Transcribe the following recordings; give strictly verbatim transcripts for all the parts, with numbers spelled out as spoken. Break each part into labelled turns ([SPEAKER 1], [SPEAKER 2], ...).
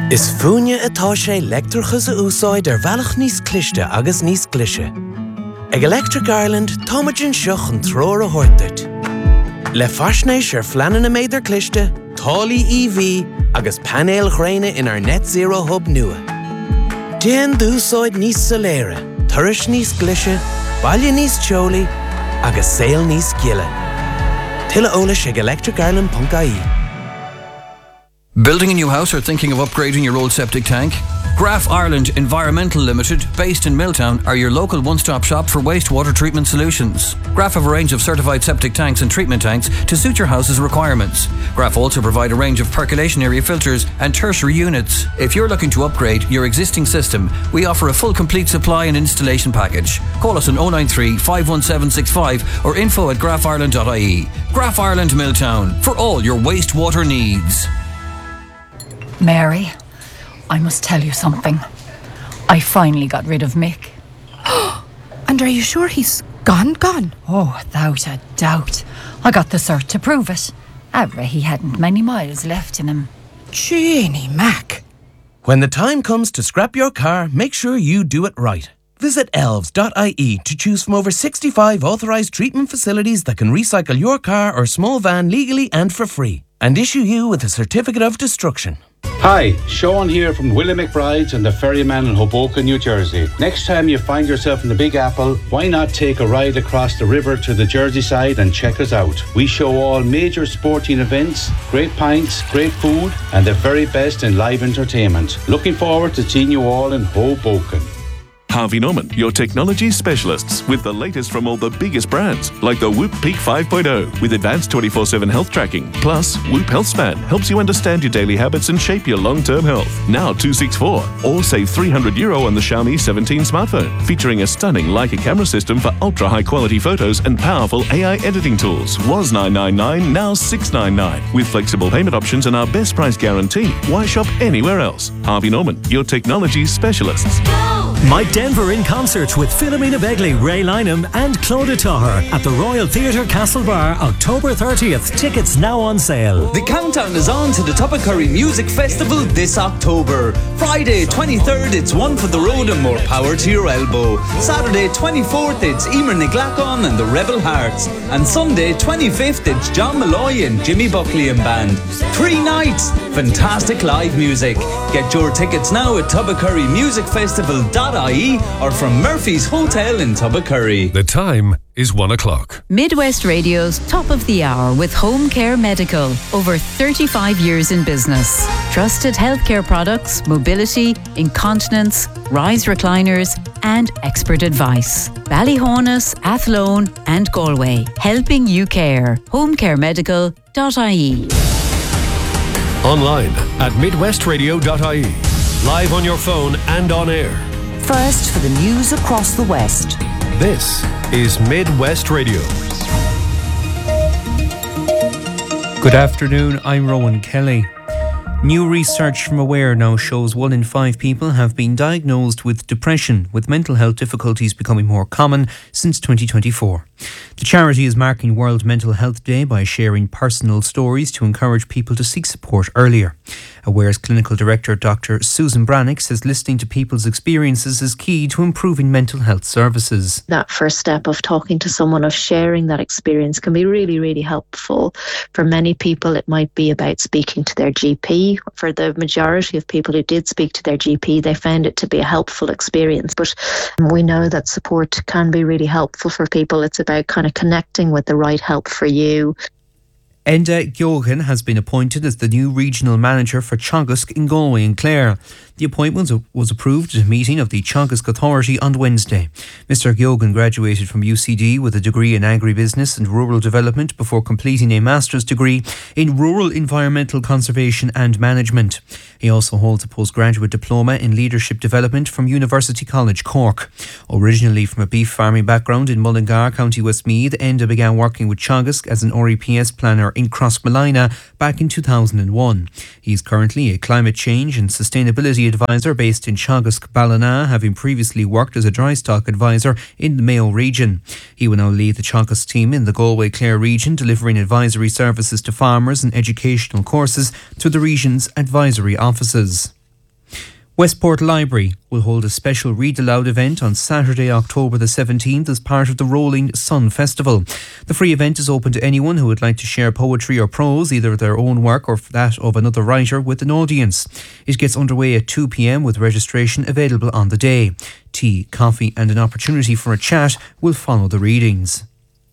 [SPEAKER 1] Is fúine atá sé leictreachas a úsáid ar bhealach níos cliste agus níos clise. Ag Electric Ireland, táimeann seach an tróir a thuirteart. Le faisnéis ar fleanan na méidir cliste, tálaí E V agus panéal chréine in our net zero hub nua. Déan d'úsáid níos soléire, turais níos clise, baile níos teolaí agus saol níos giile. Tuilleadh eolais ag electric ireland dot I E.
[SPEAKER 2] Building a new house or thinking of upgrading your old septic tank? Graf Ireland Environmental Limited, based in Milltown, are your local one-stop shop for wastewater treatment solutions. Graf have a range of certified septic tanks and treatment tanks to suit your house's requirements. Graf also provide a range of percolation area filters and tertiary units. If you're looking to upgrade your existing system, we offer a full complete supply and installation package. Call us on oh nine three, five one seven six five or info at graf ireland dot I E. Graf Ireland Milltown, for all your wastewater needs.
[SPEAKER 3] Mary, I must tell you something. I finally got rid of Mick.
[SPEAKER 4] And are you sure he's gone, gone?
[SPEAKER 3] Oh, without a doubt. I got the cert to prove it. However, he hadn't many miles left in him.
[SPEAKER 4] Jeannie Mac.
[SPEAKER 1] When the time comes to scrap your car, make sure you do it right. Visit elves dot I E to choose from over sixty-five authorised treatment facilities that can recycle your car or small van legally and for free, and issue you with a certificate of destruction.
[SPEAKER 5] Hi, Sean here from Willie McBride's and the Ferryman in Hoboken, New Jersey. Next time you find yourself in the Big Apple, why not take a ride across the river to the Jersey side and check us out? We show all major sporting events, great pints, great food, and the very best in live entertainment. Looking forward to seeing you all in Hoboken.
[SPEAKER 6] Harvey Norman, your technology specialists with the latest from all the biggest brands, like the Whoop Peak five point oh with advanced twenty-four seven health tracking. Plus, Whoop HealthSpan helps you understand your daily habits and shape your long-term health. Now two sixty-four, or save three hundred euro on the Xiaomi seventeen smartphone, featuring a stunning Leica camera system for ultra-high quality photos and powerful A I editing tools. Was nine ninety-nine, now six ninety-nine, with flexible payment options and our best price guarantee. Why shop anywhere else? Harvey Norman, your technology specialists.
[SPEAKER 7] Mike Denver in concert with Philomena Begley, Ray Lynham and Claudia Taher at the Royal Theatre Castlebar, October thirtieth. Tickets now on sale.
[SPEAKER 8] The countdown is on to the Toppacurry Music Festival this October. Friday twenty-third, it's One for the Road and More Power to Your Elbow. Saturday twenty-fourth, it's Emer Niglacon and the Rebel Hearts. And Sunday twenty-fifth, it's John Malloy and Jimmy Buckley and Band. Three nights, fantastic live music. Get your tickets now at toppacurry music festival dot I E or from Murphy's Hotel in Toppacurry.
[SPEAKER 9] The time is one o'clock.
[SPEAKER 10] Midwest Radio's Top of the Hour with Home Care Medical. Over thirty-five years in business. Trusted healthcare products, mobility, incontinence, rise recliners and expert advice. Ballyhonus, Athlone and Galway. Helping you care. home care medical dot I E.
[SPEAKER 9] Online at midwest radio dot I E. Live on your phone and on air.
[SPEAKER 11] First for the news across the West.
[SPEAKER 9] This is Midwest Radio.
[SPEAKER 12] Good afternoon, I'm Rowan Kelly. New research from Aware now shows one in five people have been diagnosed with depression, with mental health difficulties becoming more common since twenty twenty-four. The charity is marking World Mental Health Day by sharing personal stories to encourage people to seek support earlier. Aware's clinical director, Doctor Susan Brannick, says listening to people's experiences is key to improving mental health services.
[SPEAKER 13] That first step of talking to someone, of sharing that experience, can be really, really helpful. For many people, it might be about speaking to their G P. For the majority of people who did speak to their G P, they found it to be a helpful experience. But we know that support can be really helpful for people. It's about kind of connecting with the right help for you.
[SPEAKER 12] Enda Geoghegan has been appointed as the new regional manager for Teagasc in Galway and Clare. The appointment was approved at a meeting of the Teagasc Authority on Wednesday. Mister Geoghegan graduated from U C D with a degree in agribusiness and rural development before completing a master's degree in rural environmental conservation and management. He also holds a postgraduate diploma in leadership development from University College Cork. Originally from a beef farming background in Mullingar, County Westmeath, Enda began working with Teagasc as an R E P S planner in Crossmolina back in two thousand one. He is currently a climate change and sustainability advisor based in Teagasc Ballina, having previously worked as a dry stock advisor in the Mayo region. He will now lead the Teagasc team in the Galway Clare region, delivering advisory services to farmers and educational courses through the region's advisory offices. Westport Library will hold a special Read Aloud event on Saturday, October the seventeenth as part of the Rolling Sun Festival. The free event is open to anyone who would like to share poetry or prose, either their own work or that of another writer, with an audience. It gets underway at two p.m. with registration available on the day. Tea, coffee and an opportunity for a chat will follow the readings.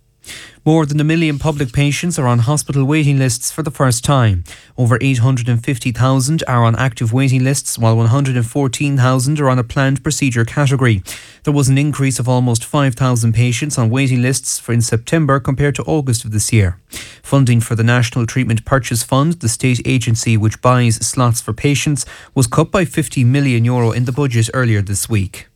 [SPEAKER 12] More than a million public patients are on hospital waiting lists for the first time. Over eight hundred fifty thousand are on active waiting lists, while one hundred fourteen thousand are on a planned procedure category. There was an increase of almost five thousand patients on waiting lists for in September compared to August of this year. Funding for the National Treatment Purchase Fund, the state agency which buys slots for patients, was cut by fifty million euro in the budget earlier this week.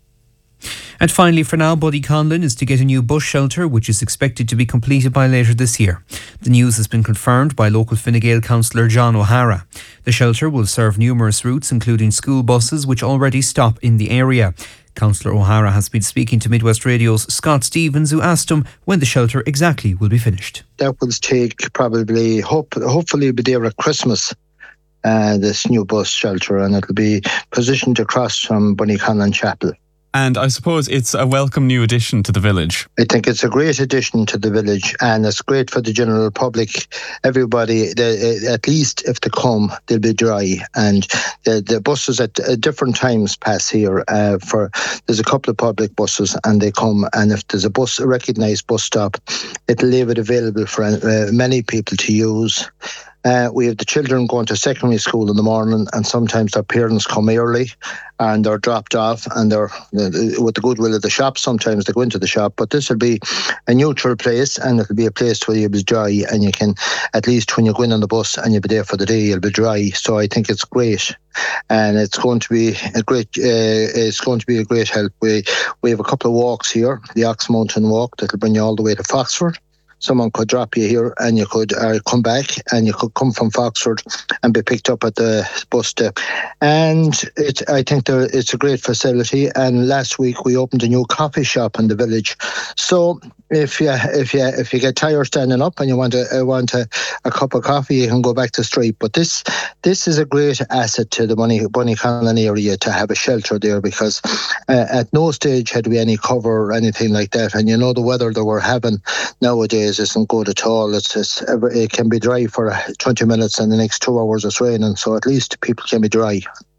[SPEAKER 12] And finally, for now, Buddyconlin is to get a new bus shelter, which is expected to be completed by later this year. The news has been confirmed by local Fine Gael councillor John O'Hara. The shelter will serve numerous routes, including school buses, which already stop in the area. Councillor O'Hara has been speaking to Midwest Radio's Scott Stevens, who asked him when the shelter exactly will be finished.
[SPEAKER 14] That will take probably, hope, hopefully be there at Christmas. Uh, this new bus shelter, and it'll be positioned across from Buddyconlin Chapel.
[SPEAKER 15] And I suppose it's a welcome new addition to the village.
[SPEAKER 14] I think it's a great addition to the village, and it's great for the general public. Everybody, they, at least if they come, they'll be dry. And the, the buses at, at different times pass here. Uh, for there's a couple of public buses, and they come. And if there's a bus, a recognised bus stop, it'll leave it available for uh, many people to use. Uh, we have the children going to secondary school in the morning, and sometimes their parents come early and they're dropped off, and they're uh, with the goodwill of the shop. Sometimes they go into the shop, but this will be a neutral place, and it'll be a place where you'll be dry, and you can, at least when you go in on the bus and you'll be there for the day, you'll be dry. So I think it's great, and it's going to be a great. Uh, it's going to be a great help. We we have a couple of walks here, the Ox Mountain Walk, that'll bring you all the way to Foxford. Someone could drop you here, and you could uh, come back, and you could come from Foxford and be picked up at the bus stop. And it, I think there, it's a great facility. And last week we opened a new coffee shop in the village. So if you if you if you get tired standing up and you want a want a, a cup of coffee, you can go back to the street. But this this is a great asset to the Buddyconlin area to have a shelter there, because uh, at no stage had we any cover or anything like that. And you know the weather that we're having nowadays isn't good at all. It's just, it can be dry for twenty minutes, and the next two hours it's raining, so at least people can be dry.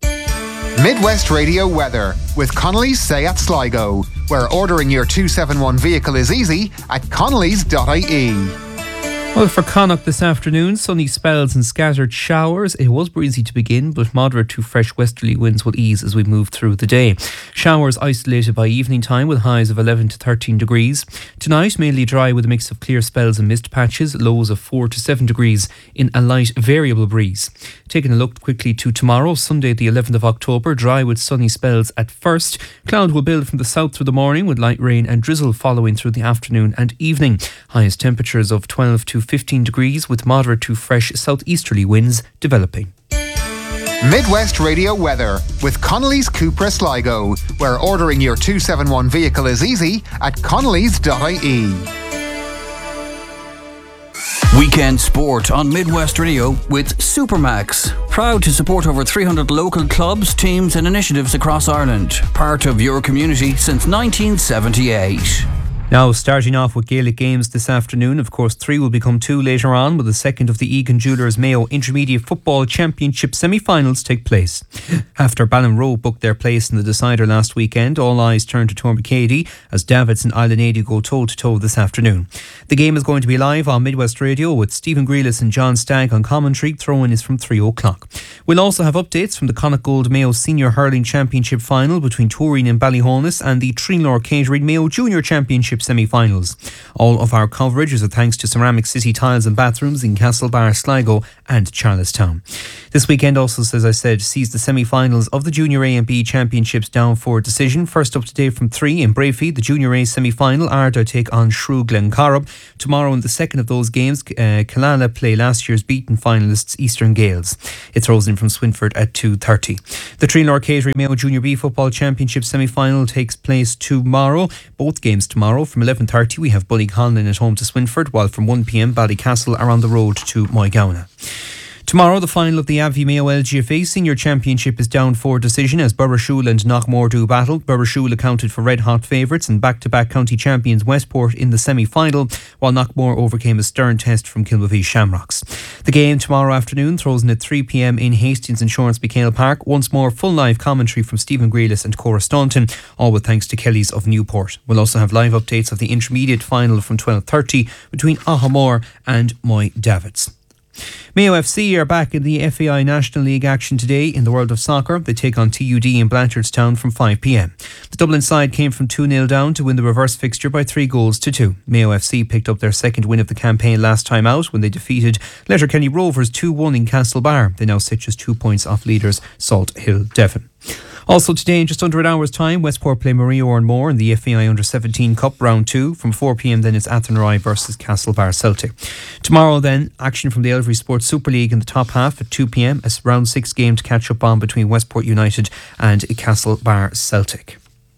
[SPEAKER 16] Midwest Radio weather with Connolly's Seat Sligo, where ordering your two seventy-one vehicle is easy at connellys dot I E.
[SPEAKER 12] Well, for Connacht this afternoon, sunny spells and scattered showers. It was breezy to begin, but moderate to fresh westerly winds will ease as we move through the day. Showers isolated by evening time with highs of eleven to thirteen degrees. Tonight, mainly dry with a mix of clear spells and mist patches, lows of four to seven degrees in a light variable breeze. Taking a look quickly to tomorrow, Sunday the eleventh of October, dry with sunny spells at first. Cloud will build from the south through the morning with light rain and drizzle following through the afternoon and evening. Highest temperatures of twelve to fifteen degrees with moderate to fresh southeasterly winds developing.
[SPEAKER 16] Midwest Radio weather with Connolly's Cupra Sligo, where ordering your two seventy-one vehicle is easy at connellys dot I E.
[SPEAKER 2] Weekend sport on Midwest Radio with Supermax. Proud to support over three hundred local clubs, teams and initiatives across Ireland. Part of your community since nineteen seventy-eight.
[SPEAKER 12] Now, starting off with Gaelic games this afternoon, of course, three will become two later on, with the second of the Egan Jewellers Mayo Intermediate Football Championship semi-finals take place. After Ballinroe booked their place in the decider last weekend, all eyes turn to Tourmakeady as Davids and Islanady go toe-to-toe this afternoon. The game is going to be live on Midwest Radio with Stephen Grealis and John Stagg on commentary. Throw-in is from three o'clock. We'll also have updates from the Connacht Gold Mayo Senior Hurling Championship final between Turin and Ballyholness and the Trinlor Catering Mayo Junior Championship semi-finals. All of our coverage is a thanks to Ceramic City Tiles and Bathrooms in Castlebar, Sligo and Charlestown. This weekend also, as I said, sees the semi-finals of the Junior A and B Championships down for decision. First up today from three in Brayfeed, the Junior A semi-final, Ardagh take on Shrew Glencorrib. Tomorrow in the second of those games, uh, Killala play last year's beaten finalists Eastern Gales. It throws in from Swinford at two thirty. The Trinlor Catering Mayo Junior B Football Championship semi-final takes place tomorrow. Both games tomorrow. From eleven thirty we have Buddyconlin at home to Swinford, while from one p.m. Ballycastle are on the road to Moygowney. Tomorrow, the final of the Abbey Mayo L G F A Senior Championship is down for decision as Burrishoole and Knockmore do battle. Burrishoole accounted for red-hot favourites and back-to-back county champions Westport in the semi-final, while Knockmore overcame a stern test from Kilmavie Shamrocks. The game tomorrow afternoon throws in at three p m in Hastings Insurance McHale Park. Once more, full live commentary from Stephen Grealis and Cora Staunton, all with thanks to Kelly's of Newport. We'll also have live updates of the intermediate final from twelve thirty between Ahamore and Moy Davids. Mayo F C are back in the F A I National League action today in the world of soccer. They take on T U D in Blanchardstown from five p m. The Dublin side came from two nil down to win the reverse fixture by three goals to two. Mayo F C picked up their second win of the campaign last time out when they defeated Letterkenny Rovers two one in Castlebar. They now sit just two points off leaders Salt Hill Devon. Also today, in just under an hour's time, Westport play Maria Oranmore in the F A I Under seventeen Cup Round two. From four p m then it's Athenry versus Castlebar Celtic. Tomorrow then, action from the Elvery Sports Super League in the top half at two p m. A round six game to catch up on between Westport United and Castlebar Celtic.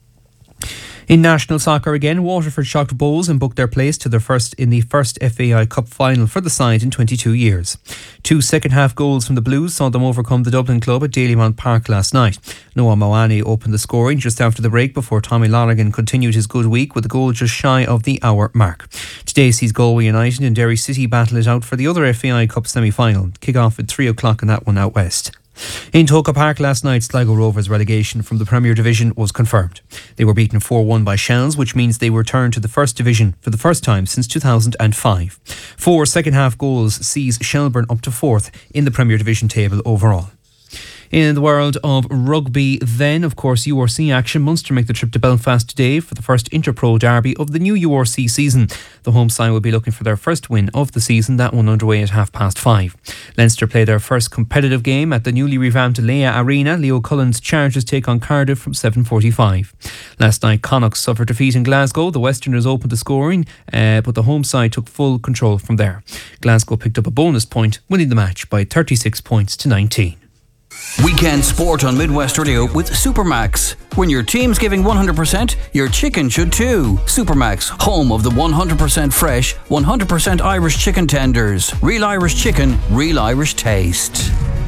[SPEAKER 12] In national soccer again, Waterford shocked Bowes and booked their place to their first in the first F A I Cup final for the side in twenty-two years. Two second half goals from the Blues saw them overcome the Dublin club at Dalymount Park last night. Noah Moani opened the scoring just after the break before Tommy Lonergan continued his good week with a goal just shy of the hour mark. Today sees Galway United and Derry City battle it out for the other F A I Cup semi-final. Kick off at three o'clock on that one out west. In Toka Park last night, Sligo Rovers' relegation from the Premier Division was confirmed. They were beaten four one by Shells, which means they returned to the First Division for the first time since two thousand five. Four second-half goals sees Shelburne up to fourth in the Premier Division table overall. In the world of rugby then, of course, U R C action. Munster make the trip to Belfast today for the first Interpro derby of the new U R C season. The home side will be looking for their first win of the season, that one underway at half past five. Leinster play their first competitive game at the newly revamped Leia Arena. Leo Cullen's Chargers take on Cardiff from seven forty-five. Last night, Connacht suffered defeat in Glasgow. The Westerners opened the scoring, uh, but the home side took full control from there. Glasgow picked up a bonus point, winning the match by thirty-six points to nineteen.
[SPEAKER 2] Weekend sport on Midwest Radio with Supermax. When your team's giving one hundred percent, your chicken should too. Supermax, home of the one hundred percent fresh, one hundred percent Irish chicken tenders. Real Irish chicken, real Irish taste.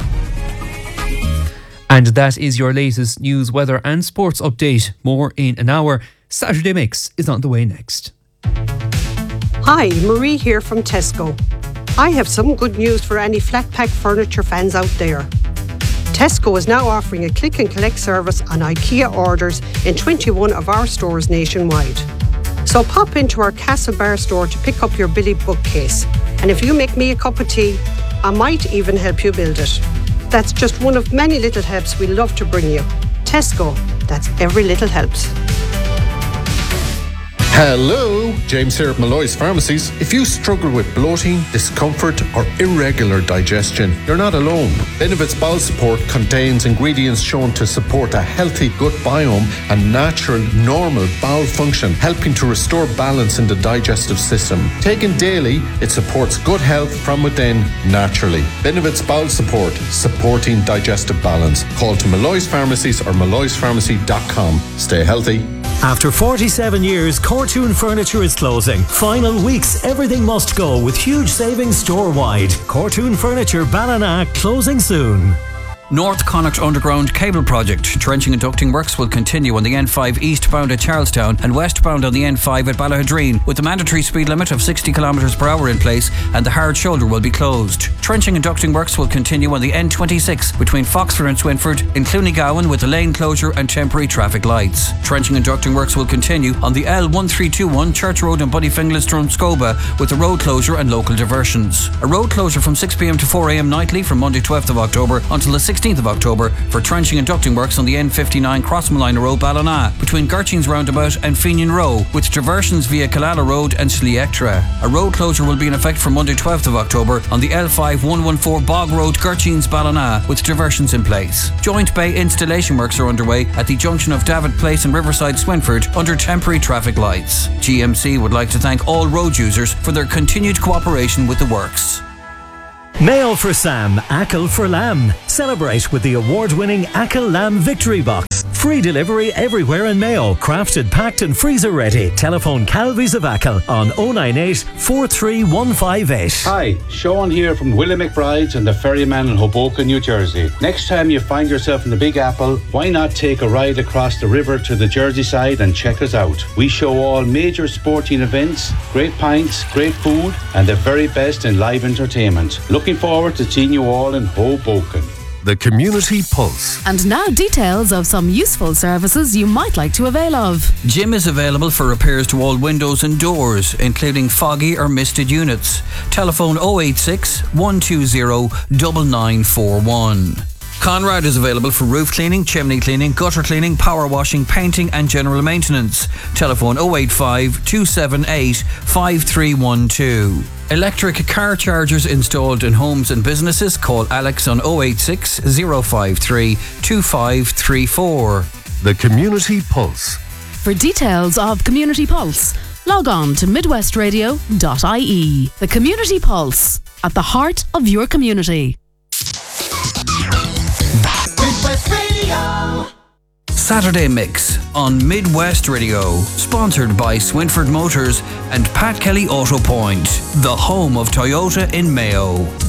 [SPEAKER 12] And that is your latest news, weather and sports update. More in an hour. Saturday Mix is on the way next.
[SPEAKER 17] Hi, Marie here from Tesco. I have some good news for any flat pack furniture fans out there. Tesco is now offering a click and collect service on IKEA orders in twenty-one of our stores nationwide. So pop into our Castlebar store to pick up your Billy bookcase. And if you make me a cup of tea, I might even help you build it. That's just one of many little helps we love to bring you. Tesco, that's every little helps.
[SPEAKER 18] Hello, James here at Malloy's Pharmacies. If you struggle with bloating, discomfort or irregular digestion, you're not alone. Benevit's Bowel Support contains ingredients shown to support a healthy gut biome and natural, normal bowel function, helping to restore balance in the digestive system. Taken daily, it supports gut health from within naturally. Benevit's Bowel Support, supporting digestive balance. Call to Malloy's Pharmacies or malloys pharmacy dot com. Stay healthy.
[SPEAKER 7] After forty-seven years, Cortoon Furniture is closing. Final weeks, everything must go with huge savings store-wide. Cortoon Furniture Ballina closing soon.
[SPEAKER 2] North Connacht Underground Cable Project. Trenching and ducting works will continue on the N five eastbound at Charlestown and westbound on the N five at Ballahadreen, with the mandatory speed limit of sixty kilometres per hour in place, and the hard shoulder will be closed. Trenching and ducting works will continue on the N twenty-six between Foxford and Swinford, in Clooneygowan, with the lane closure and temporary traffic lights. Trenching and ducting works will continue on the L one three two one Church Road in Bunnyfinglas, Drumscoba, with the road closure and local diversions. A road closure from six p m to four a m nightly from Monday twelfth of October until the sixteenth of October for trenching and ducting works on the N fifty-nine Crossmalina Road, Ballina, between Gertchings Roundabout and Fenian Row, with diversions via Killala Road and Sliectra. A road closure will be in effect from Monday twelfth of October on the L five one one four Bog Road, Gertchings, Ballina, with diversions in place. Joint bay installation works are underway at the junction of David Place and Riverside, Swinford, under temporary traffic lights. G M C would like to thank all road users for their continued cooperation with the works.
[SPEAKER 7] Mayo for Sam, Ackle for Lamb. Celebrate with the award-winning Ackle Lamb Victory Box. Free delivery everywhere in Mayo. Crafted, packed and freezer ready. Telephone Calvy's of Achill on oh nine eight, four three one five eight.
[SPEAKER 5] Hi, Sean here from Willie McBride's and the Ferryman in Hoboken, New Jersey. Next time you find yourself in the Big Apple, why not take a ride across the river to the Jersey side and check us out? We show all major sporting events, great pints, great food, and the very best in live entertainment. Looking forward to seeing you all in Hoboken.
[SPEAKER 9] The Community Pulse.
[SPEAKER 19] And now details of some useful services you might like to avail of.
[SPEAKER 2] Jim is available for repairs to all windows and doors, including foggy or misted units. Telephone oh eight six, one two zero, nine nine four one. Conrad is available for roof cleaning, chimney cleaning, gutter cleaning, power washing, painting and general maintenance. Telephone oh eight five, two seven eight, five three one two. Electric car chargers installed in homes and businesses. Call Alex on oh eight six, oh five three, two five three four.
[SPEAKER 9] The Community Pulse.
[SPEAKER 19] For details of Community Pulse, log on to midwest radio dot I E. The Community Pulse, at the heart of your community.
[SPEAKER 20] Midwest Radio.
[SPEAKER 2] Saturday Mix on Midwest Radio, sponsored by Swinford Motors and Pat Kelly Auto Point, the home of Toyota in Mayo.